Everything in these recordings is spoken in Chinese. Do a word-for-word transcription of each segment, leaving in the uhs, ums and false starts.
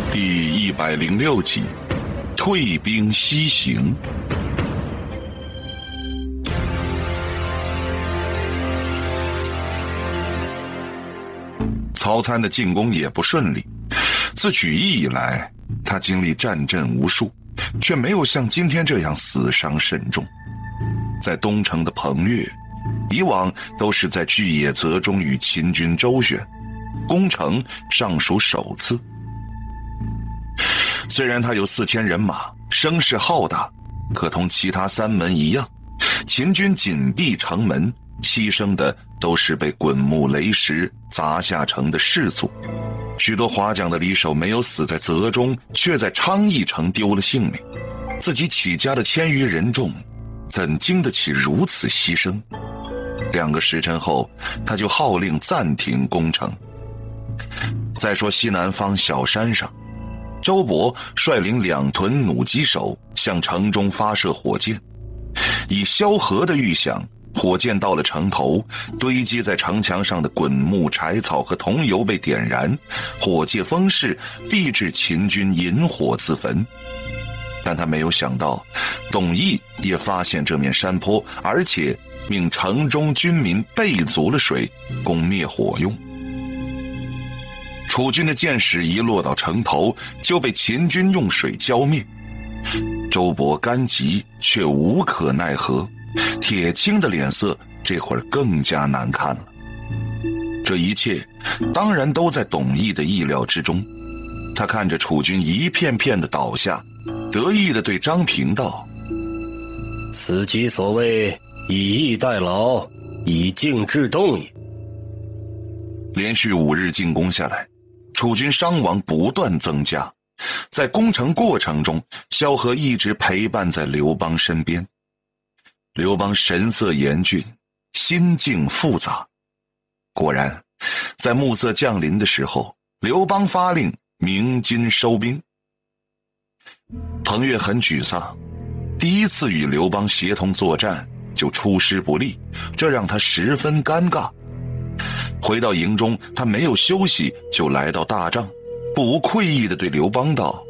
第一百零六集，退兵西行。曹参的进攻也不顺利，自举义以来，他经历战阵无数，却没有像今天这样死伤甚重。在东城的彭越，以往都是在巨野泽中与秦军周旋，攻城尚属首次。虽然他有四千人马，声势浩大，可同其他三门一样，秦军紧闭城门，牺牲的都是被滚木雷石砸下城的士卒。许多华讲的离手没有死在泽中，却在昌邑城丢了性命。自己起家的千余人众，怎经得起如此牺牲？两个时辰后，他就号令暂停攻城。再说西南方小山上，周勃率领两屯弩机手向城中发射火箭，以萧何的预想，火箭到了城头，堆积在城墙上的滚木、柴草和桐油被点燃，火借风势，必致秦军引火自焚。但他没有想到，董翳也发现这面山坡，而且命城中军民备足了水，供灭火用。楚军的箭矢一落到城头，就被秦军用水浇灭。周勃干急，却无可奈何。铁青的脸色这会儿更加难看了。这一切当然都在董翳的意料之中。他看着楚军一片片的倒下，得意地对张平道： 此即所谓以逸待劳，以静制动也。 连续五日进攻下来，楚军伤亡不断增加。在攻城过程中，萧何一直陪伴在刘邦身边。刘邦神色严峻，心境复杂。果然，在暮色降临的时候，刘邦发令鸣金收兵。彭越很沮丧，第一次与刘邦协同作战就出师不利，这让他十分尴尬。回到营中，他没有休息，就来到大帐，不无愧意地对刘邦道：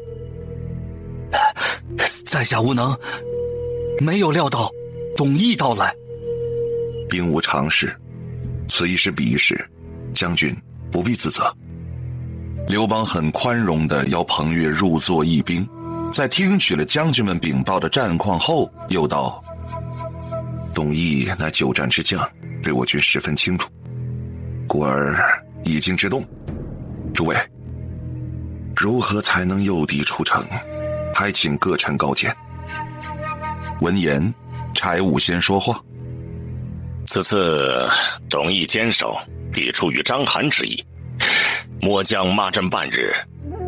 在下无能，没有料到董翳到来。 兵无常事，此一时彼一时，将军不必自责。刘邦很宽容地邀彭越入座议兵，在听取了将军们禀报的战况后，又道：董翳乃久战之将，对我军十分清楚，故而已经之动。诸位，如何才能诱敌出城？还请各臣高见。闻言，柴武先说话： 此次董翳坚守，必出于章邯之意。末将骂阵半日，